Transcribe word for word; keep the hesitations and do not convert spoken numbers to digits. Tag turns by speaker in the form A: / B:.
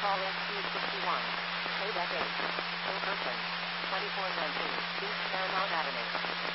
A: Call S Q sixty-one. K eight. Oak Ocean. twenty-four nineteen East Paramount Avenue.